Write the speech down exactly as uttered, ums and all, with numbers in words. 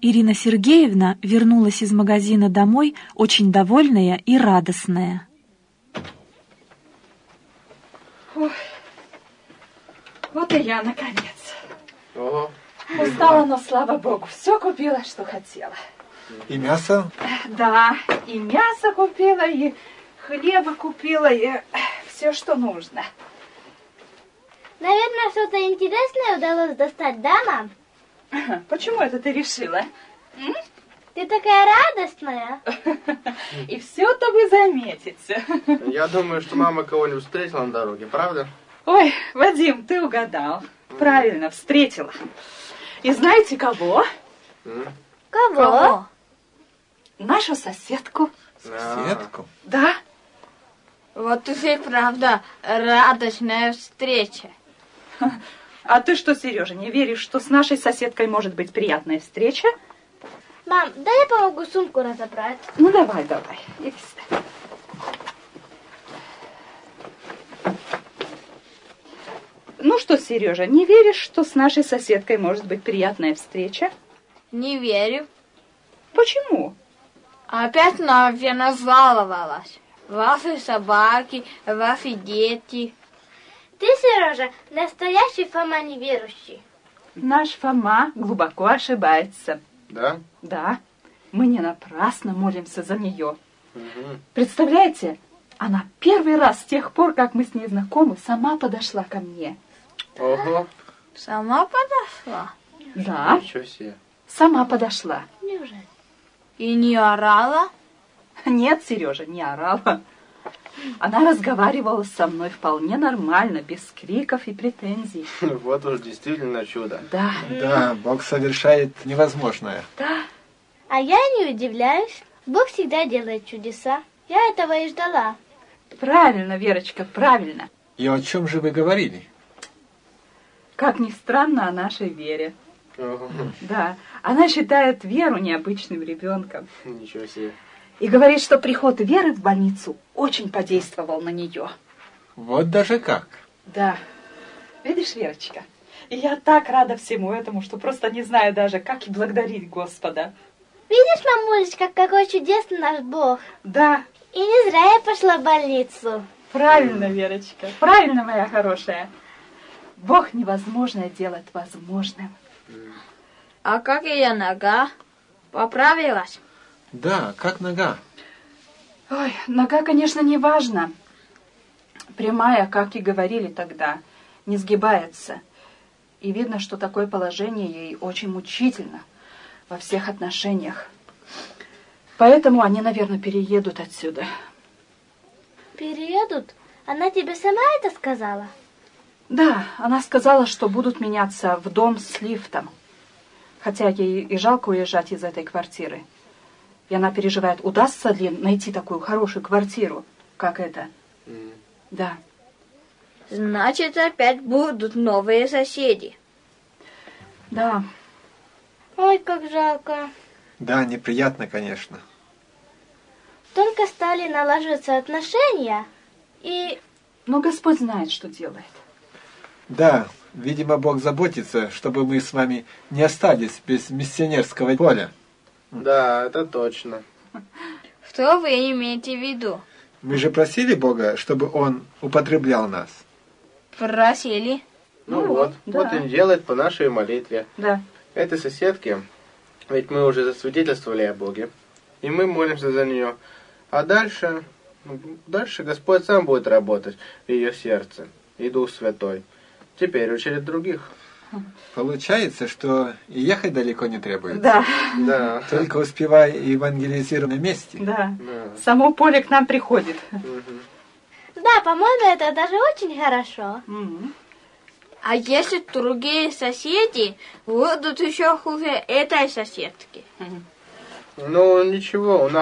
Ирина Сергеевна вернулась из магазина домой очень довольная и радостная. Ой, вот и я, наконец. Ого. Устала, но, слава богу, все купила, что хотела. И мясо? Да, и мясо купила, и хлеба купила, и все, что нужно. Наверное, что-то интересное удалось достать, да, мам? Почему это ты решила? М? Ты такая радостная. И все-то вы заметите. Я думаю, что мама кого-нибудь встретила на дороге, правда? Ой, Вадим, ты угадал. Правильно, встретила. И знаете кого? М? Кого? Кого? Нашу соседку. Соседку? Да. Вот уж и правда радостная встреча. А ты что, Сережа, не веришь, что с нашей соседкой может быть приятная встреча? Мам, дай я помогу сумку разобрать. Ну, давай, давай. Иди сюда. Ну что, Сережа, не веришь, что с нашей соседкой может быть приятная встреча? Не верю. Почему? Опять, наверное, жаловалась. Ваши собаки, ваши дети. Ты, Сережа, настоящий Фома неверующий. Наш Фома глубоко ошибается. Да? Да, мы не напрасно молимся за нее. Угу. Представляете, она первый раз с тех пор, как мы с ней знакомы, сама подошла ко мне. Ого. Сама подошла? Да, Ничего себе. сама подошла. Неужели? И не орала? Нет, Сережа, не орала. Она разговаривала со мной вполне нормально, без криков и претензий. Вот уж действительно чудо. Да, Да, Бог совершает невозможное. да. А я не удивляюсь. Бог всегда делает чудеса. Я этого и ждала. Правильно, Верочка, правильно. И о чем же вы говорили? Как ни странно, о нашей Вере. Ого. Да, она считает Веру необычным ребенком. Ничего себе. И говорит, что приход Веры в больницу очень подействовал на нее. Вот даже как. Да. Видишь, Верочка, и я так рада всему этому, что просто не знаю даже, как и благодарить Господа. Видишь, мамулечка, какой чудесный наш Бог. Да, И не зря я пошла в больницу. правильно, Верочка, правильно, моя хорошая. Бог невозможное делает возможным. А как ее нога? Поправилась? Да, как нога. Ой, нога, конечно, не важна. Прямая, как и говорили тогда, не сгибается. И видно, что такое положение ей очень мучительно во всех отношениях. Поэтому они, наверное, переедут отсюда. Переедут? Она тебе сама это сказала? Да, она сказала, что будут меняться в дом с лифтом. Хотя ей и жалко уезжать из этой квартиры. И она переживает, удастся ли найти такую хорошую квартиру, как эта. М. Да. Значит, опять будут новые соседи. Да. Ой, как жалко. Да, неприятно, конечно. Только стали налаживаться отношения, и... Но Господь знает, что делает. Да, видимо, Бог заботится, чтобы мы с вами не остались без миссионерского поля. Да, это точно. Что вы имеете в виду? Мы же просили Бога, чтобы Он употреблял нас. Просили. Ну, Ну вот, вот, вот да. и делает по нашей молитве. Да. Этой соседке, ведь мы уже засвидетельствовали о Боге, и мы молимся за нее. А дальше, ну, дальше Господь сам будет работать в ее сердце, и Дух Святой. Теперь очередь других. Получается, что и ехать далеко не требуется. Да. Да. Только успевай евангелизировать на месте. Да. Да. Само поле к нам приходит. Мгм. Да, по-моему, это даже очень хорошо. Мгм. А если другие соседи будут еще хуже этой соседки? Ну, ничего, у нас